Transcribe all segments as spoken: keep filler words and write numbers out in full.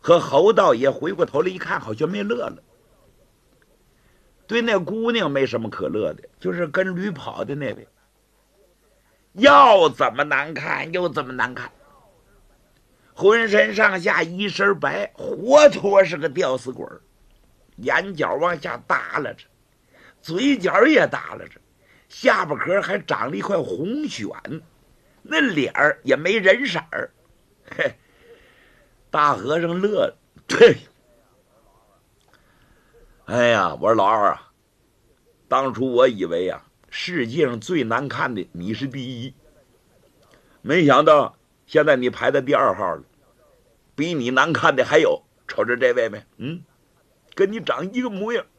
可侯道爷回过头来一看，好像没乐了。对那姑娘没什么可乐的，就是跟驴跑的那位，要怎么难看又怎么难看，浑身上下一身白，活脱是个吊死鬼，眼角往下耷拉着，嘴角也耷拉着，下巴壳还长了一块红癣，那脸儿也没人色儿。嘿，大和尚乐了，对，哎呀，我说老二啊，当初我以为啊，世界上最难看的你是第一，没想到现在你排在第二号了。比你难看的还有，瞅着这位没？嗯，跟你长一个模样。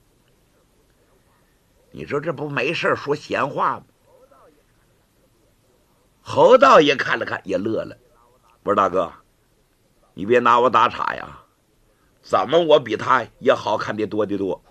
你说这不没事说闲话吗？侯道爷看了看，也乐了。我说大哥，你别拿我打岔呀，怎么我比他也好看的多得多。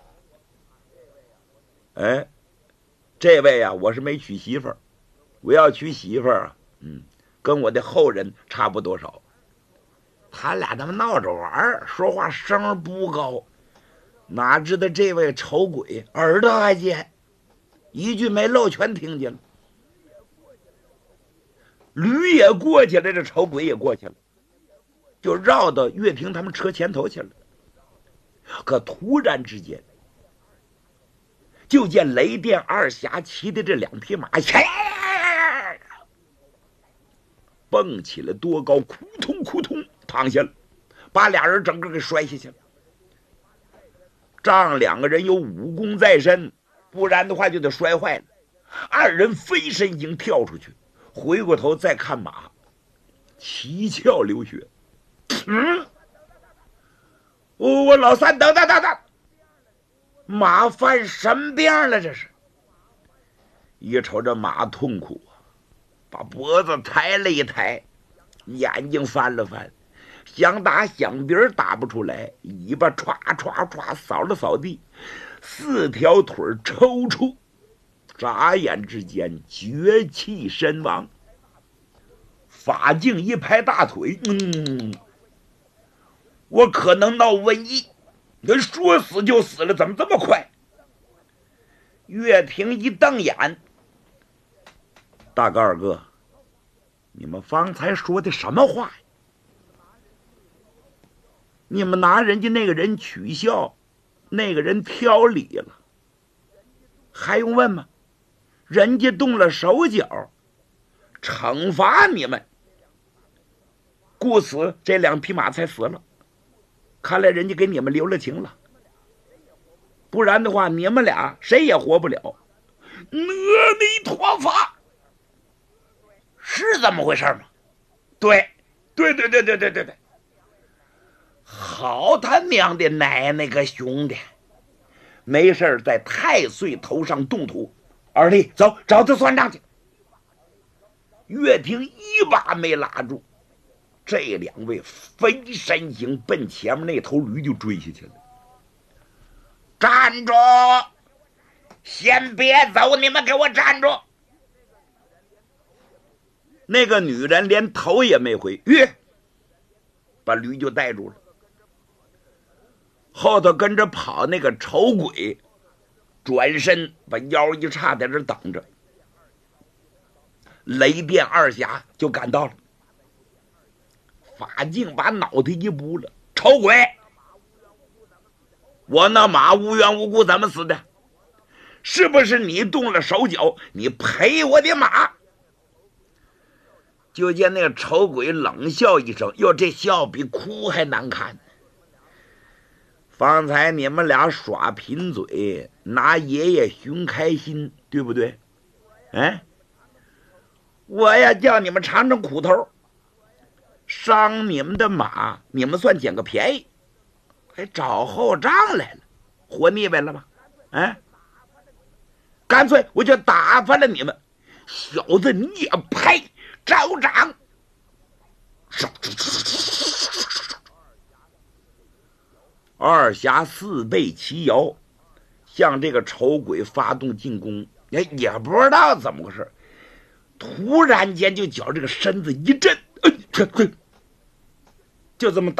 哎，这位呀、啊，我是没娶媳妇儿，我要娶媳妇儿啊，嗯，跟我的后人差不多少。他俩他妈闹着玩儿，说话声不高，哪知道这位丑鬼耳朵还尖，一句没漏全听见了。驴也过去了，这丑鬼也过去了，就绕到岳平他们车前头去了。可突然之间，就见雷电二侠骑的这两匹马，蹦起来多高，扑通扑通躺下了，把俩人整个给摔下去了。仗两个人有武功在身，不然的话就得摔坏了。二人飞身已经跳出去，回过头再看马，七窍流血。嗯，我我老三，等等等等，马犯什么病了？这是一瞅这马痛苦啊，把脖子抬了一抬，眼睛翻了翻，想打响鼻打不出来，尾巴歘歘歘扫了扫地，四条腿抽搐，眨眼之间绝气身亡。法镜一拍大腿，嗯，我可能闹瘟疫，人说死就死了，怎么这么快？岳平一瞪眼，大哥二哥，你们方才说的什么话呀？你们拿人家那个人取笑，那个人挑理了，还用问吗？人家动了手脚，惩罚你们，故此这两匹马才死了。看来人家给你们留了情了，不然的话你们俩谁也活不了。阿弥陀佛，是这么回事吗？对，对对对对对对对。好他娘的奶奶个兄弟，没事在太岁头上动土。二弟，走，找他算账去。岳平一把没拉住，这两位飞身形奔前面那头驴就追下去了。站住！先别走，你们给我站住！那个女人连头也没回，吁，把驴就带住了。后头跟着跑那个丑鬼，转身把腰一叉，在这等着。雷电二侠就赶到了，法镜把脑袋一拨了，丑鬼，我那马无缘无故怎么死的？是不是你动了手脚？你赔我的马！就见那个丑鬼冷笑一声，哟，这笑比哭还难看。方才你们俩耍贫嘴，拿爷爷寻开心，对不对？哎，我呀叫你们尝尝苦头，伤你们的马，你们算捡个便宜，还找后账来了，活腻歪了吧？哎，干脆我就打发了你们，小子你也配招掌？二侠四背齐摇，向这个丑鬼发动进攻。哎，也不知道怎么回事，突然间就觉这个身子一震，哎，这这就这么